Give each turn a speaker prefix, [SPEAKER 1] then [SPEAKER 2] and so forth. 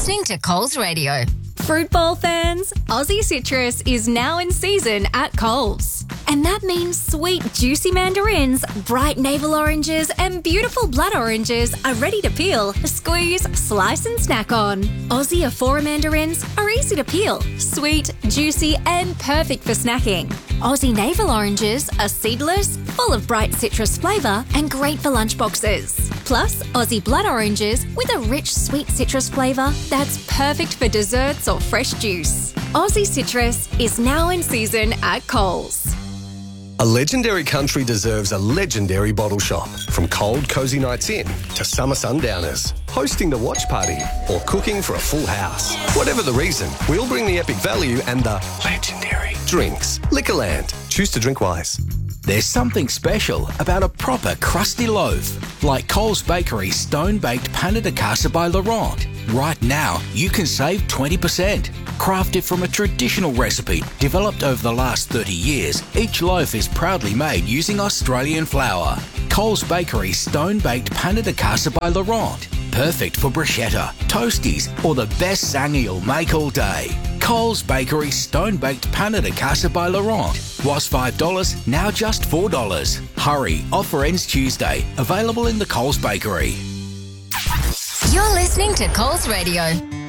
[SPEAKER 1] listening to Coles Radio.
[SPEAKER 2] Fruit bowl fans, Aussie Citrus is now in season at Coles. And that means sweet, juicy mandarins, bright navel oranges, and beautiful blood oranges are ready to peel, squeeze, slice, and snack on. Aussie Afora mandarins are easy to peel, sweet, juicy, and perfect for snacking. Aussie navel oranges are seedless, full of bright citrus flavour, and great for lunchboxes. Plus, Aussie blood oranges with a rich, sweet citrus flavour that's perfect for desserts or fresh juice. Aussie Citrus is now in season at Coles.
[SPEAKER 3] A legendary country deserves a legendary bottle shop. From cold, cosy nights in to summer sundowners, hosting the watch party or cooking for a full house. Whatever the reason, we'll bring the epic value and the legendary drinks. Liquorland. Choose to drink wise.
[SPEAKER 4] There's something special about a proper crusty loaf, like Coles Bakery's stone-baked Pain de Casa by Laurent. Right now, you can save 20%. Crafted from a traditional recipe developed over the last 30 years, each loaf is proudly made using Australian flour. Coles Bakery's stone-baked Pain de Casa by Laurent. Perfect for bruschetta, toasties, or the best sang you'll make all day. Coles Bakery stone-baked Pain de Casa by Laurent. Was $5, now just $4. Hurry, offer ends Tuesday. Available in the Coles Bakery.
[SPEAKER 1] You're listening to Coles Radio.